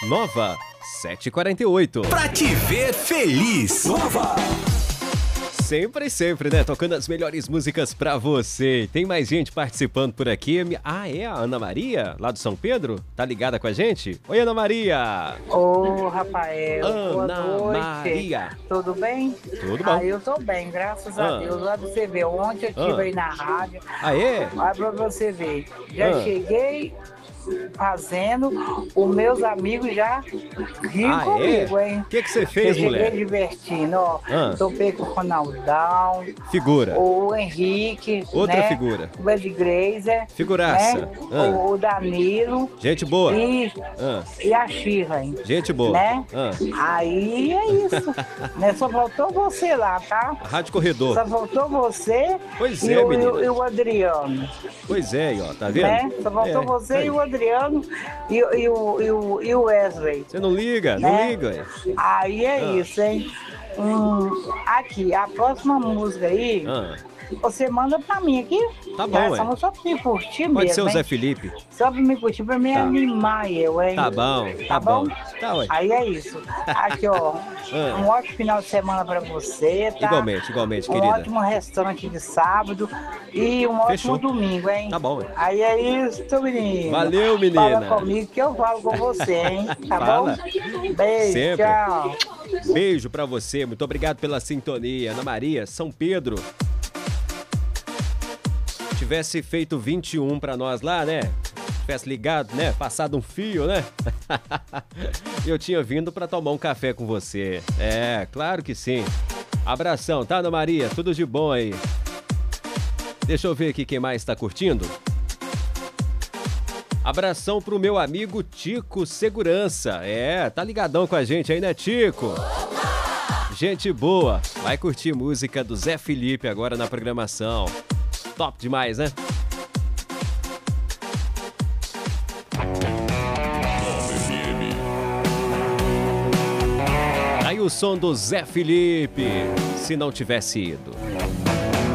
Nova 7h48. Pra te ver feliz. Nova. Sempre, né? Tocando as melhores músicas pra você. Tem mais gente participando por aqui. Ah, é a Ana Maria, lá do São Pedro? Tá ligada com a gente? Oi, Ana Maria. Ô, Rafael. Ana boa noite. Maria. Tudo bem? Tudo bom. Eu tô bem, graças a Deus. Lá você vê, ontem eu estive aí na rádio. Ah, é? Olha pra você ver. Já cheguei fazendo, os meus amigos já riam comigo, hein? O que você fez, eu mulher? cheguei divertindo, ó. Topei com o Ronaldão. Figura. O Henrique. Outra né? figura. O Bad Grazer. Figuraça. Né? O Danilo. Gente boa. E a Shirley. Gente boa. Né? Aí é isso. Né? Só faltou você lá, tá? Rádio Corredor. Só faltou você pois e, é, menina. e o Adriano. Pois é, ó, tá vendo? Né? Só faltou você e o Adriano e o Wesley. Você não liga? Né? Não liga. Aí é isso, hein? Aqui, a próxima música aí, você manda pra mim aqui. Tá bom, Só pra me curtir mesmo, pode ser o Zé hein? Felipe. Só pra me curtir, pra me animar eu, hein? Tá bom, tá bom. Tá, ué. Aí é isso. Aqui, ó, um ótimo final de semana pra você, tá? Igualmente, um querida. ótimo restaurante de sábado e um Fechou. ótimo domingo, hein? Tá bom, ué. Aí é isso, menino. Valeu, menina. Fala comigo que eu falo com você, hein? Tá Fala. bom? Beijo, Sempre. tchau. Beijo pra você, muito obrigado pela sintonia. Ana Maria, São Pedro. Tivesse feito 21 pra nós lá, né? Tivesse ligado, né? Passado um fio, né? Eu tinha vindo pra tomar um café com você. É, claro que sim. Abração, tá, Ana Maria? Tudo de bom aí. Deixa eu ver aqui quem mais tá curtindo. Abração pro meu amigo Tico Segurança. É, tá ligadão com a gente aí, né, Tico? Gente boa. Vai curtir música do Zé Felipe agora na programação. Top demais, né? Aí o som do Zé Felipe, se não tivesse ido.